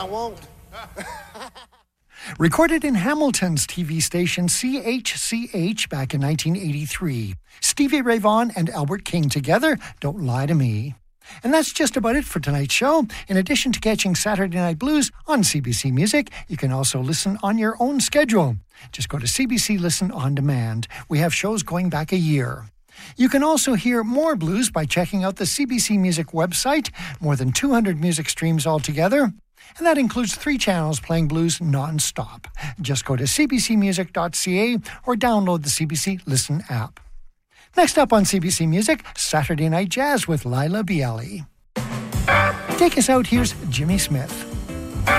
I won't. Recorded in Hamilton's TV station CHCH back in 1983. Stevie Ray Vaughan and Albert King together, Don't Lie to Me. And that's just about it for tonight's show. In addition to catching Saturday Night Blues on CBC Music, you can also listen on your own schedule. Just go to CBC Listen On Demand. We have shows going back a year. You can also hear more blues by checking out the CBC Music website, more than 200 music streams altogether. And that includes 3 channels playing blues non-stop. Just go to cbcmusic.ca or download the CBC Listen app. Next up on CBC Music, Saturday Night Jazz with Lila Bialy. Take us out, here's Jimmy Smith.